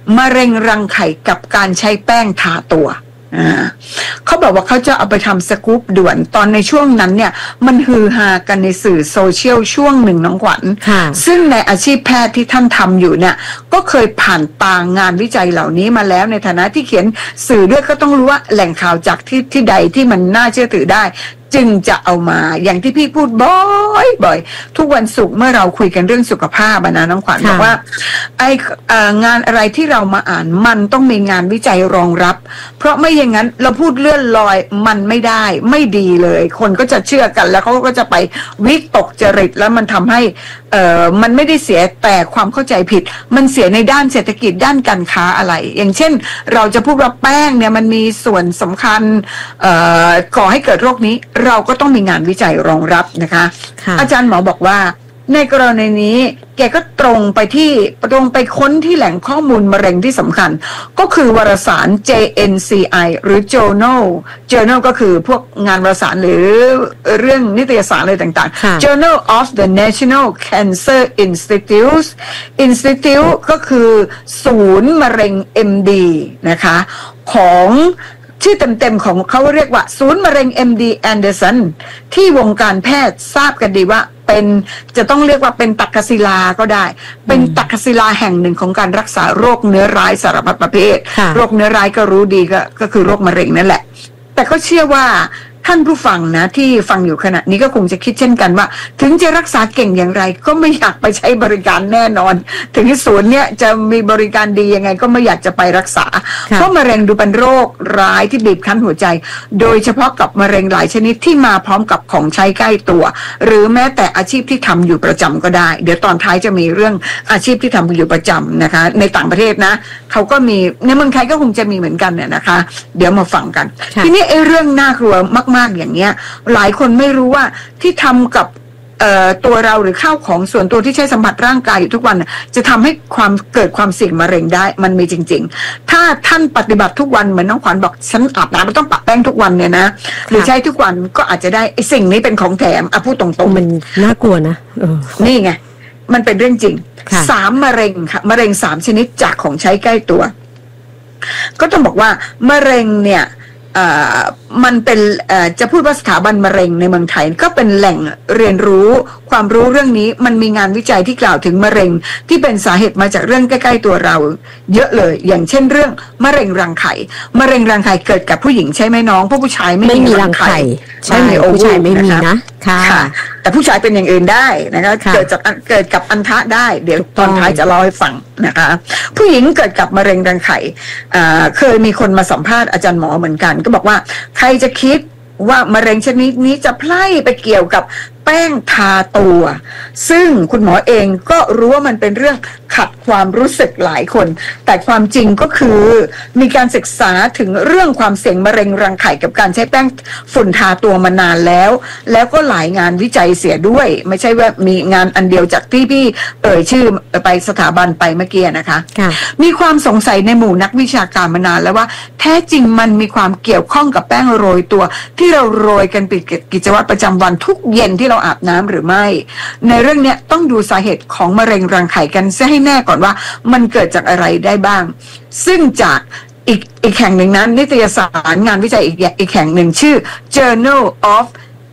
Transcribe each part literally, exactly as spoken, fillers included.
มะเร็งรังไข่กับการใช้แป้งทาตัวเขาบอกว่าเขาจะเอาไปทำสกู๊ปด่วนตอนในช่วงนั้นเนี่ยมันฮือฮากันในสื่อโซเชียลช่วงหนึ่งน้องขวัญซึ่งในอาชีพแพทย์ที่ท่านทำอยู่เนี่ยก็เคยผ่านตางงานวิจัยเหล่านี้มาแล้วในฐานะที่เขียนสื่อด้วยก็ต้องรู้ว่าแหล่งข่าวจากที่ที่ใดที่มันน่าเชื่อถือได้จึงจะเอามาอย่างที่พี่พูดบ่อยบ่อยทุกวันศุกร์เมื่อเราคุยกันเรื่องสุขภาพนะน้องขวัญบอกว่าไองานอะไรที่เรามาอ่านมันต้องมีงานวิจัยรองรับเพราะไม่อย่างนั้นเราพูดเลื่อนลอยมันไม่ได้ไม่ดีเลยคนก็จะเชื่อกันแล้วเขาก็จะไปวิตกจริตแล้วมันทำให้เอ่อมันไม่ได้เสียแต่ความเข้าใจผิดมันเสียในด้านเศรษฐกิจด้านการค้าอะไรอย่างเช่นเราจะพูดว่าแป้งเนี่ยมันมีส่วนสำคัญเอ่อก่อให้เกิดโรคนี้เราก็ต้องมีงานวิจัยรองรับนะคะอาจารย์หมอบอกว่าในกรณีนี้แกก็ตรงไปที่ตรงไปค้นที่แหล่งข้อมูลมะเร็งที่สำคัญก็คือวารสาร เจ เอ็น ซี ไอ หรือ Journal Journal ก็คือพวกงานวารสารหรือเรื่องนิตยสารอะไรต่างๆ Journal of the National Cancer Institute Institute ก็คือศูนย์มะเร็ง เอ็ม ดี นะคะของชื่อเต็มๆของเขาเรียกว่าศูนย์มะเร็ง เอ็ม ดี Anderson ที่วงการแพทย์ทราบกันดีว่าเป็นจะต้องเรียกว่าเป็นตักกศิลาก็ได้เป็นตักกศิลาแห่งหนึ่งของการรักษาโรคเนื้อร้ายสารพัดประเภทโรคเนื้อร้ายก็รู้ดีก็ก็คือโรคมะเร็งนั่นแหละแต่เขาเชื่อว่าท่านผู้ฟังนะที่ฟังอยู่ขณะนี้ก็คงจะคิดเช่นกันว่าถึงจะรักษาเก่งอย่างไรก็ไม่อยากไปใช้บริการแน่นอนถึงศูนย์เนี่ยจะมีบริการดียังไงก็ไม่อยากจะไปรักษาเพราะมะเร็งดูเป็นโรคร้ายที่บีบคั้นหัวใจโดยเฉพาะกับมะเร็งหลายชนิดที่มาพร้อมกับของใช้ใกล้ตัวหรือแม้แต่อาชีพที่ทำอยู่ประจำก็ได้เดี๋ยวตอนท้ายจะมีเรื่องอาชีพที่ทำอยู่ประจำนะคะในต่างประเทศนะเขาก็มีในเมืองไทยก็คงจะมีเหมือนกันเนี่ยนะคะเดี๋ยวมาฟังกันทีนี้ไอ้เรื่องน่ากลัวมากๆอย่างเนี้ยหลายคนไม่รู้ว่าที่ทำกับตัวเราหรือข้าวของส่วนตัวที่ใช้สัมผัสร่างกายอยู่ทุกวันจะทำให้ความเกิดความเสี่ยงมะเร็งได้มันมีจริงๆถ้าท่านปฏิบัติทุกวันเหมือนน้องขวัญบอกฉันอาบน้ำไม่ต้องปะแป้งทุกวันเนี่ยนะหรือใช้ทุกวันก็อาจจะได้ไอ้สิ่งนี้เป็นของแถมอ่ะพูดตรงๆมันน่ากลัวนะนี่ไงมันเป็นเรื่องจริงสามมะเร็งค่ะมะเร็งสามชนิดจากของใช้ใกล้ตัวก็ต้องบอกว่ามะเร็งเนี่ยมันเป็นจะพูดว่าสถาบันมะเร็งในเมืองไทยก็เป็นแหล่งเรียนรู้ความรู้เรื่องนี้มันมีงานวิจัยที่กล่าวถึงมะเร็งที่เป็นสาเหตุมาจากเรื่องใกล้ๆตัวเราเยอะเลยอย่างเช่นเรื่องมะเร็งรังไข่มะเร็งรังไข่เกิดกับผู้หญิงใช่ไหมน้องเพราะผู้ชายไม่มีรังไข่ใช่ผู้ชายไม่มีนะค่ะแต่ผู้ชายเป็นอย่างอื่นได้นะคะเกิดจากเกิดกับอันทะได้เดี๋ยวตอนท้ายจะเล่าให้ฟังนะคะผู้หญิงเกิดกับมะเร็งรังไข่เคยมีคนมาสัมภาษณ์อาจารย์หมอเหมือนกันก็บอกว่าใครจะคิดว่ามะเร็งชนิดนี้จะไพล่ไปเกี่ยวกับแป้งทาตัวซึ่งคุณหมอเองก็รู้ว่ามันเป็นเรื่องขัดความรู้สึกหลายคนแต่ความจริงก็คือมีการศึกษาถึงเรื่องความเสี่ยงมะเร็งรังไข่กับการใช้แป้งฝุ่นทาตัวมานานแล้วแล้วก็หลายงานวิจัยเสียด้วยไม่ใช่ว่ามีงานอันเดียวจากที่พี่เอ่ยชื่อไปสถาบันไปเมื่อกี้นะคะมีความสงสัยในหมู่นักวิชาการมานานแล้วว่าแท้จริงมันมีความเกี่ยวข้องกับแป้งโรยตัวที่เราโรยกันเป็นกิจวัตรประจำวันทุกเย็นที่เราอาบน้ำหรือไม่ในเรื่องนี้ต้องดูสาเหตุของมะเร็งรังไข่กันซะให้แน่ก่อนว่ามันเกิดจากอะไรได้บ้างซึ่งจากอีกอีกแห่งหนึ่งนั้นนิตยสารงานวิจัยอีกอีกแห่งหนึ่งชื่อ Journal of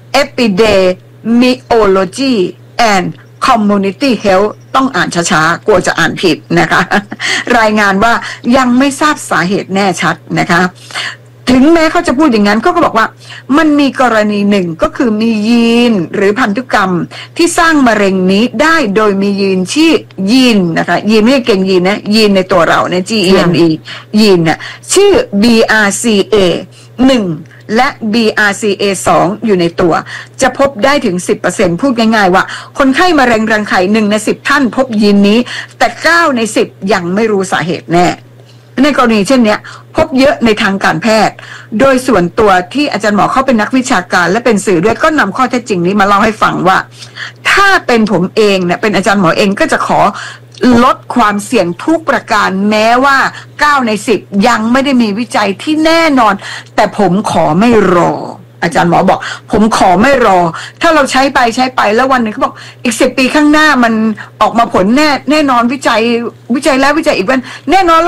Epidemiology and Community Health ต้องอ่านช้าๆกลัวจะอ่านผิดนะคะรายงานว่ายังไม่ทราบสาเหตุแน่ชัดนะคะถึงแม้เขาจะพูดอย่างนั้นเขาก็บอกว่ามันมีกรณีหนึ่งก็คือมียีนหรือพันธุกรรมที่สร้างมะเร็งนี้ได้โดยมียีนชื่อยีนนะคะยีนไม่ใช่เก่งยีนนะยีนในตัวเราเนี่ย G E N E ยีนน่ะชื่อ บี อาร์ ซี เอ หนึ่งและ บี อาร์ ซี เอ สอง อยู่ในตัวจะพบได้ถึง สิบเปอร์เซ็นต์ พูดง่ายๆว่าคนไข้มะเร็งรังไข่หนึ่งในสิบท่านพบยีนนี้แต่เก้าในสิบยังไม่รู้สาเหตุแน่ในกรณีเช่นนี้พบเยอะในทางการแพทย์โดยส่วนตัวที่อาจารย์หมอเขาเป็นนักวิชาการและเป็นสื่อด้วยก็นำข้อเท็จจริงนี้มาเล่าให้ฟังว่าถ้าเป็นผมเองเนี่ยเป็นอาจารย์หมอเองก็จะขอลดความเสี่ยงทุกประการแม้ว่าเก้าในสิบยังไม่ได้มีวิจัยที่แน่นอนแต่ผมขอไม่รออาจารย์หมอบอกผมขอไม่รอถ้าเราใช้ไปใช้ไปแล้ววันหนึ่งเขาบอกอีกสิบปีข้างหน้ามันออกมาผลแน่แน่นอนวิจัยวิจัยแล้ววิจัยอีกวันแน่นอน